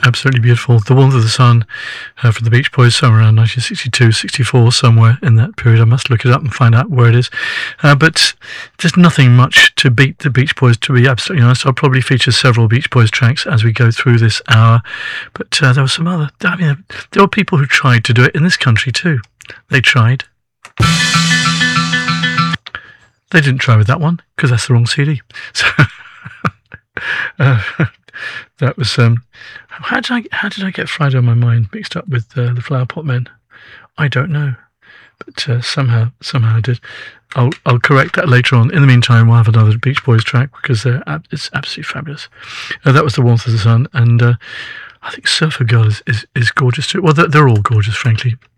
absolutely beautiful. The Warmth of the Sun from the Beach Boys, somewhere around 1962, 64, somewhere in that period. I must look it up and find out where it is. But there's nothing much to beat the Beach Boys, to be absolutely honest. I'll probably feature several Beach Boys tracks as we go through this hour. But there were some other... I mean, there were people who tried to do it in this country too. They tried. They didn't try with that one, because that's the wrong CD. So... that was how did I get Friday on My Mind mixed up with the Flower Pot Men? I don't know, but somehow I did. I'll correct that later on. In the meantime, we'll have another Beach Boys track because it's absolutely fabulous. That was The Warmth of the Sun, and I think Surfer Girl is gorgeous too. Well, they're all gorgeous, frankly.